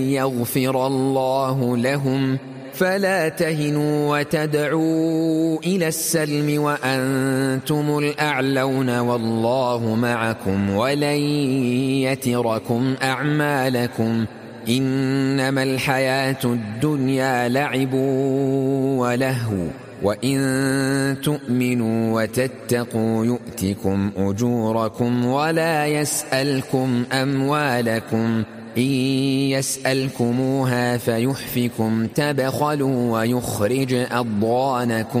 يغفر الله لهم فلا تهنوا وتدعوا إلى السلم وأنتم الأعلون والله معكم ولن يتركم أعمالكم إنما الحياة الدنيا لعب ولهو وإن تؤمنوا وتتقوا يؤتكم أجوركم ولا يسألكم أموالكم إن يسألكموها فيحفكم تبخلوا ويخرج أضغانكم